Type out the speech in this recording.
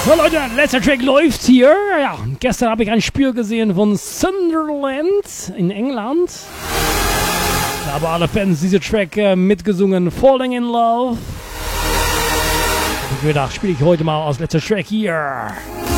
So Leute, letzter Track läuft hier. Ja, gestern habe ich ein Spiel gesehen von Sunderland in England. Da haben alle Fans diese Track mitgesungen, Falling in Love. Und ich gedacht, spiele ich heute mal als letzter Track hier.